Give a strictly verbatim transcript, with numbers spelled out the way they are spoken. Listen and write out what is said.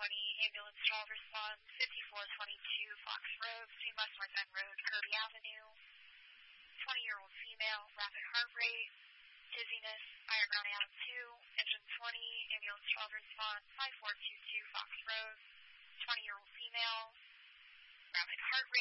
twenty, ambulance twelve response, fifty-four twenty-two Fox Road, between West North End Road, Kirby Avenue. twenty-year-old female, rapid heart rate, dizziness, iron ground two, engine twenty, ambulance twelve response, five four two two Fox Road, twenty-year-old female, rapid heart rate.